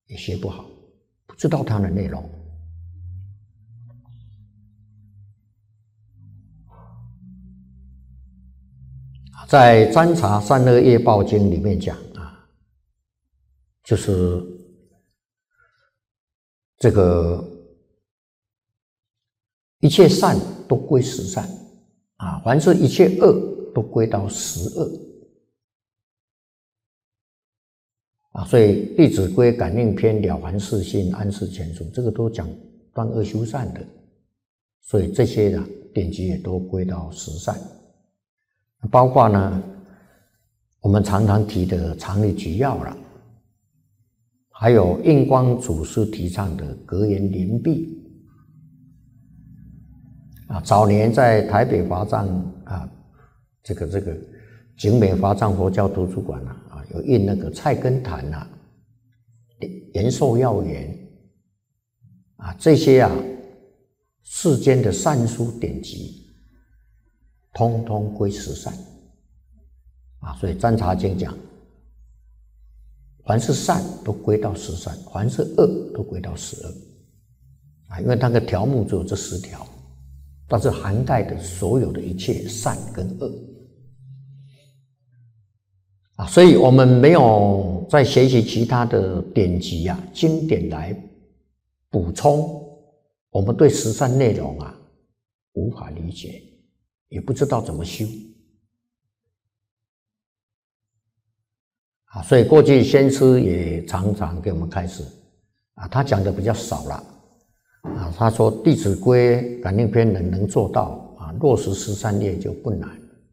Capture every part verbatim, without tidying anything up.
也学不好，不知道它的内容。在《占察三恶业报经》里面讲啊，就是这个一切善都归十善啊，凡是一切恶都归到十恶啊，所以《弟子规》感应篇、了凡四训、安世全书，这个都讲断恶修善的，所以这些呢典籍也都归到十善。包括呢，我们常常提的常理举要了，还有印光祖师提倡的格言联璧啊。早年在台北华藏啊，这个这个景美华藏佛教图书馆啊，啊有印那个菜根谭啊、延寿要言啊，这些啊世间的善书典籍。通通归十善啊，所以《占察经》讲，凡是善都归到十善，凡是恶都归到十恶啊，因为它的条目只有这十条，但是涵盖的所有的一切善跟恶啊，所以我们没有在学习其他的典籍啊、经典来补充，我们对十善内容啊无法理解。也不知道怎么修啊，所以过去先师也常常给我们开示啊，他讲的比较少了啊。他说《弟子规》感应篇能能做到啊，落实十善业就不难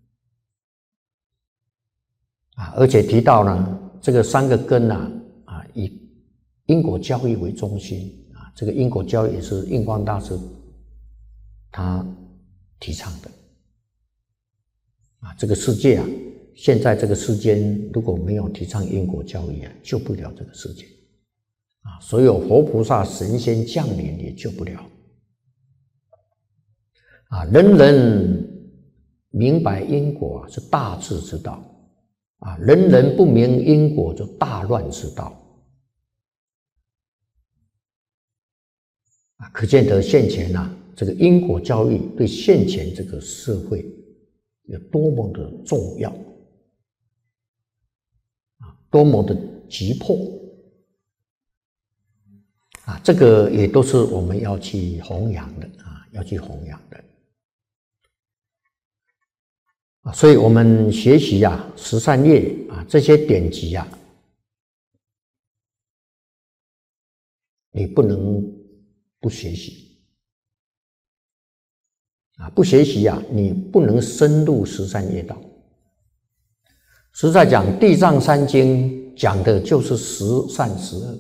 啊。而且提到呢，这个三个根啊啊，以因果教育为中心啊，这个因果教育也是印光大师他提倡的。啊，这个世界啊，现在这个世间如果没有提倡因果教育啊，救不了这个世界啊。所有佛菩萨、神仙降临也救不了啊。人人明白因果啊，是大智之道啊；人人不明因果，就大乱之道啊。可见得现前啊，这个因果教育对现前这个社会有多么的重要啊，多么的急迫啊！这个也都是我们要去弘扬的啊，要去弘扬的啊。所以我们学习啊，十善业啊，这些典籍啊，你不能不学习。啊，不学习啊，你不能深入十善业道。实在讲，《地藏三经》讲的就是十善十恶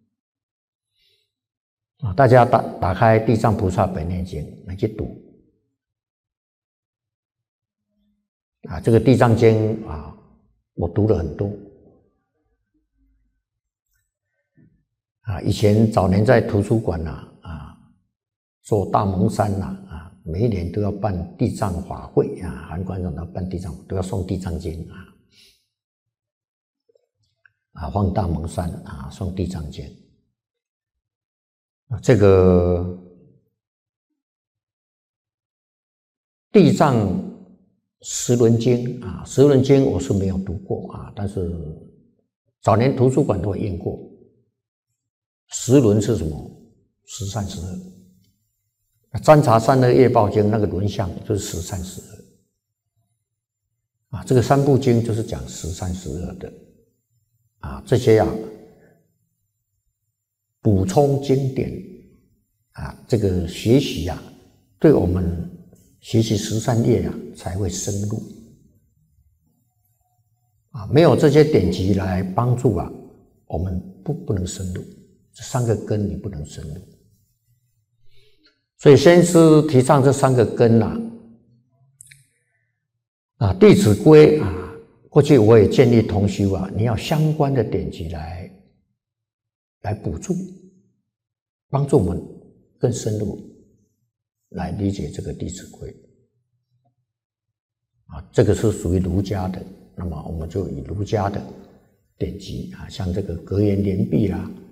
啊。大家打打开《地藏菩萨本愿经》来去读啊。这个《地藏经》啊，我读了很多啊。以前早年在图书馆呐啊，做大蒙山呐啊。每一年都要办地藏法会啊，韩馆长都要办地藏，都要送地藏经啊，啊，放大蒙山啊，送地藏经。这个地藏十轮经啊，十轮经我是没有读过啊，但是早年图书馆都有印过。十轮是什么？十善十恶。占察三恶业报经那个轮相就是十善十恶啊，这个三部经就是讲十善十恶的啊，这些啊补充经典啊，这个学习啊，对我们学习十善业啊才会深入啊，没有这些典籍来帮助啊，我们不不能深入，这三个根你不能深入。所以先师提倡这三个根啊，啊，《弟子规》啊，过去我也建议同修啊，你要相关的典籍来来补助，帮助我们更深入来理解这个《弟子规》啊，这个是属于儒家的，那么我们就以儒家的典籍啊，像这个格言联璧啦、